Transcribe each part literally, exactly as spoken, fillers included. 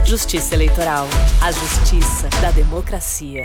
Justiça Eleitoral. A justiça da democracia.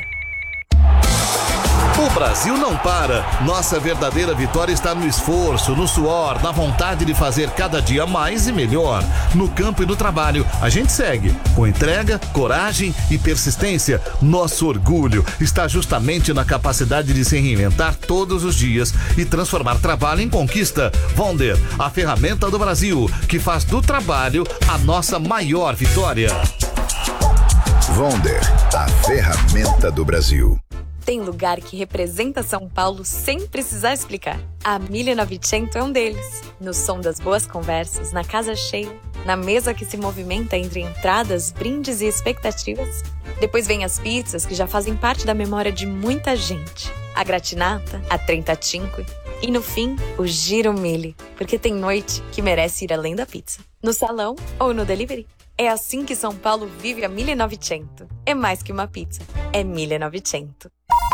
O Brasil não para. Nossa verdadeira vitória está no esforço, no suor, na vontade de fazer cada dia mais e melhor. No campo e no trabalho, a gente segue com entrega, coragem e persistência. Nosso orgulho está justamente na capacidade de se reinventar todos os dias e transformar trabalho em conquista. Vonder, a ferramenta do Brasil, que faz do trabalho a nossa maior vitória. Vonder, a ferramenta do Brasil. Tem lugar que representa São Paulo sem precisar explicar. A mille novecento é um deles. No som das boas conversas, na casa cheia, na mesa que se movimenta entre entradas, brindes e expectativas. Depois vem as pizzas que já fazem parte da memória de muita gente. A gratinata, a trentacinque e, no fim, o giro mille. Porque tem noite que merece ir além da pizza. No salão ou no delivery. É assim que São Paulo vive a mille novecento. É mais que uma pizza. É mille novecento.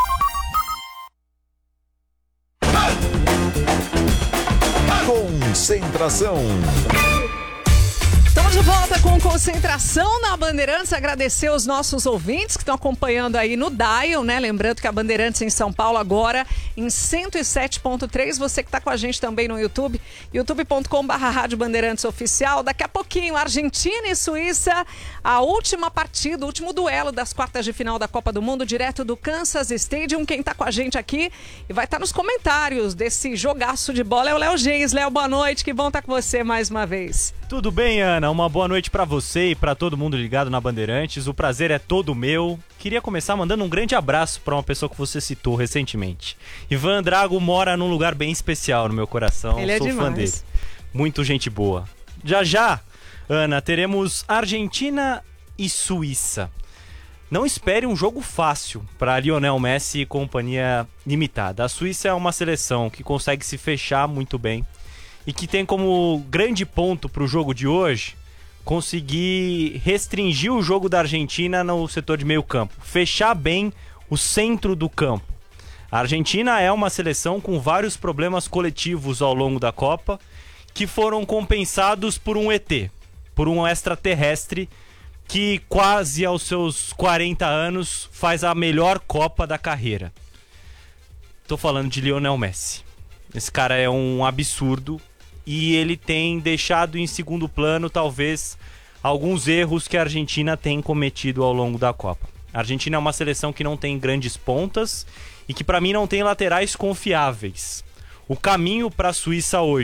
Concentração. Estamos de volta com Concentração na Bandeirantes. Agradecer os nossos ouvintes que estão acompanhando aí no Dial, né? Lembrando que a Bandeirantes em São Paulo agora em cento e sete ponto três. Você que está com a gente também no YouTube, youtube ponto com barra Rádio Bandeirantes Oficial. Daqui a pouquinho, Argentina e Suíça, a última partida, o último duelo das quartas de final da Copa do Mundo, direto do Kansas Stadium. Quem está com a gente aqui e vai estar tá nos comentários desse jogaço de bola é o Léo Geis. Léo, boa noite, que bom estar tá com você mais uma vez. Tudo bem, Ana? Uma boa noite pra você e pra todo mundo ligado na Bandeirantes. O prazer é todo meu. Queria começar mandando um grande abraço pra uma pessoa que você citou recentemente. Ivan Drago mora num lugar bem especial no meu coração. Ele é Sou demais. fã dele. Muito gente boa. Já já, Ana, teremos Argentina e Suíça. Não espere um jogo fácil para Lionel Messi e companhia limitada. A Suíça é uma seleção que consegue se fechar muito bem e que tem como grande ponto para o jogo de hoje conseguir restringir o jogo da Argentina no setor de meio campo, fechar bem o centro do campo. A Argentina é uma seleção com vários problemas coletivos ao longo da Copa que foram compensados por um E T, por um extraterrestre que quase aos seus quarenta anos faz a melhor Copa da carreira. Tô falando de Lionel Messi. Esse cara é um absurdo e ele tem deixado em segundo plano, talvez, alguns erros que a Argentina tem cometido ao longo da Copa. A Argentina é uma seleção que não tem grandes pontas e que, para mim, não tem laterais confiáveis. O caminho para a Suíça hoje